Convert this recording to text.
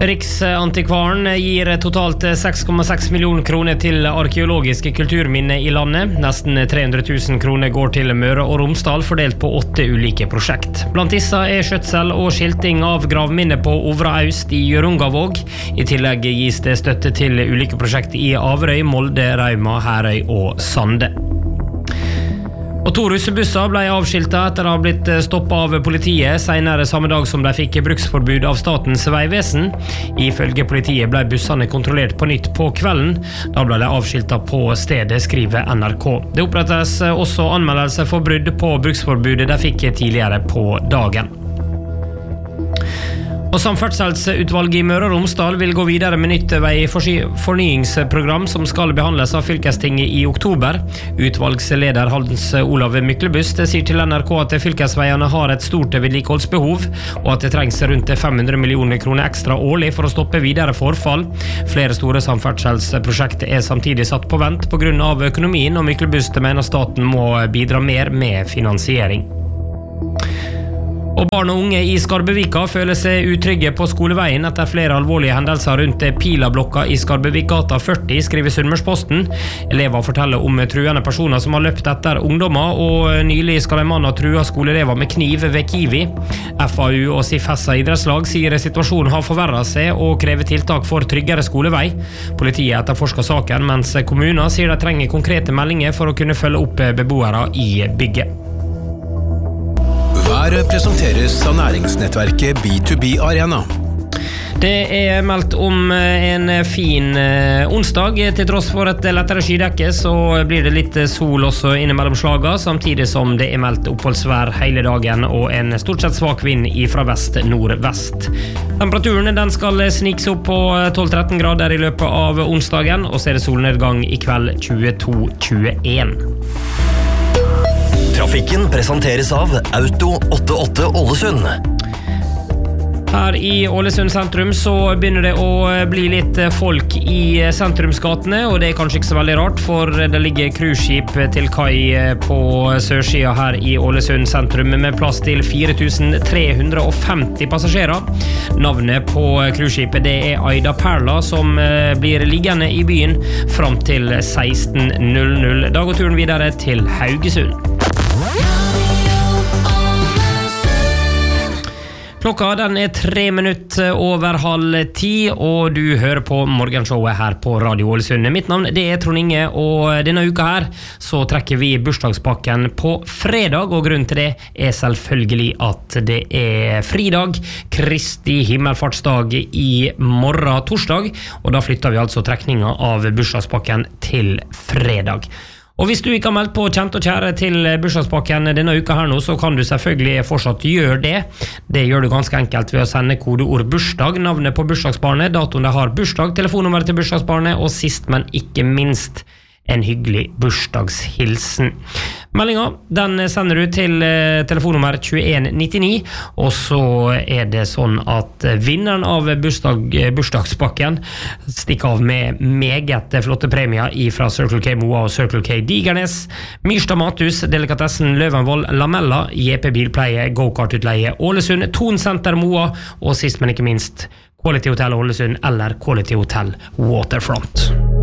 Riksantikvaren gir totalt 6,6 millioner kroner til arkeologiske kulturminner i landet. Nesten 300 000 kroner går til Møre og Romsdal, fordelt på 8 ulike prosjekt. Blant disse skjøtsel og skilting av gravminner på Ovra Aust i Hjørungavåg. I tillegg gis det støtte til ulike prosjekt i Averøy, Molde, Rauma, Herøy og Sande. Og 2 russebusser ble avskiltet etter å ha blitt stoppet av politiet senere samme dag som de fikk bruksforbud av Statens vegvesen. Ifølge politiet ble bussene kontrollert på nytt på kvelden. Da ble de avskiltet på stedet, skriver NRK. Det opprettes også anmeldelse for brudd på bruksforbudet de fikk tidligere på dagen. Og Samferdselsutvalget i Møre og Romsdal vil gå videre med nytt veifornyingsprogram som skal behandles av fylkestinget i oktober. Utvalgsleder Hans Olav Myklebust sier til NRK at fylkesveiene har et stort vedlikeholdsbehov, og at det trengs rundt 500 millioner kroner ekstra årlig for å stoppe videre forfall. Flere store samferdselsprosjekter samtidig satt på vent på grunn av økonomien, og Myklebust mener staten må bidra mer med finansiering. Og barn og unge i Skarbevika føler seg utrygge på skoleveien etter flere alvorlige hendelser rundt Pilablokka i Skarbevikgata 40, skriver Sunnmørsposten. Elever forteller om truende personer som har løpt etter ungdommer, og nylig skal en mann ha trua skoleelever med kniv ved Kiwi. FAU og Sifessa idrettslag sier situasjonen har forverret seg og krever tiltak for tryggere skolevei. Politiet etterforsker saken, mens kommuner sier de trenger konkrete meldinger for å kunne følge opp beboere i bygget. Været presenteres av næringsnettverket B2B Arena. Det meldt om en fin onsdag. Til tross for et lettere skydekke så blir det litt sol også innimellom slaga, samtidig som det meldt oppholdsvær hele dagen og en stort sett svak vind fra vest-nordvest. Temperaturen den skal snikse opp på 12-13 grader i løpet av onsdagen, og så er det solnedgang i kveld 22-21. Trafikken presenteres av Auto 88 Ålesund. Her i Ålesund sentrum så begynner det å bli litt folk i sentrumsgatene, og det er kanskje ikke så veldig rart, for det ligger cruiseskip til kai på sørsida her i Ålesund sentrum med plass til 4350 passasjerer. Navnet på cruiseskipet det er Aida Perla, som blir liggende i byen fram til 16:00. Da går turen videre til Haugesund. Klokka den er 3 minutter over 9:30, og du hører på morgenshowet her på Radio Ålesund. Mitt navn det er Trond Inge, og denne uka her så trekker vi bursdagspakken på fredag, og grunnen til det er selvfølgelig at det er fridag, Kristi himmelfartsdag i morgen torsdag, og da flytter vi altså trekninga av bursdagspakken til fredag. Og hvis du ikke har meldt på kjent og kjære til bursdagspakken denne uka her nå, så kan du selvfølgelig fortsatt gjøre det. Det gjør du ganske enkelt ved å sende kodeord bursdag, navnet på bursdagsbarnet, datoen det har bursdag, telefonnummeret til bursdagsbarnet, og sist, men ikke minst, en hyggelig bursdagshilsen. Meldinga, den sender du til telefonnummer 2199, og så er det sånn at vinneren av bursdagspakken stikker av med meget flotte premier fra Circle K Moa og Circle K Digernes, Myrstad Mathus, Delikatessen Løvenvoll, Lamella, JP Bilpleie, Go-Kart-utleie, Ålesund, Thon Center Moa, og sist men ikke minst Quality Hotel Ålesund eller Quality Hotel Waterfront.